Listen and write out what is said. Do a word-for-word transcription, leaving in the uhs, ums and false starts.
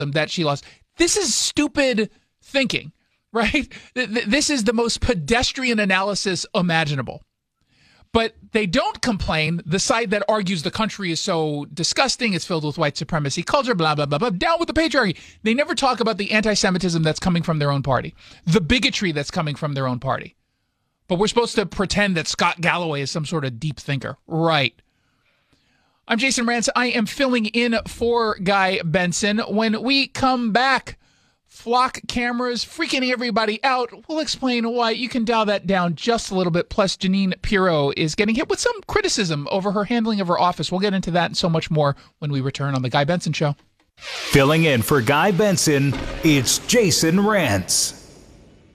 that she lost. This is stupid thinking, right? This is the most pedestrian analysis imaginable. But they don't complain, the side that argues the country is so disgusting, it's filled with white supremacy culture, blah, blah, blah, blah, down with the patriarchy. They never talk about the anti-Semitism that's coming from their own party, the bigotry that's coming from their own party. But we're supposed to pretend that Scott Galloway is some sort of deep thinker. Right. I'm Jason Rantz. I am filling in for Guy Benson. When we come back, flock cameras freaking everybody out. We'll explain why. You can dial that down just a little bit. Plus, Jeanine Pirro is getting hit with some criticism over her handling of her office. We'll get into that and so much more when we return on The Guy Benson Show. Filling in for Guy Benson, it's Jason Rantz.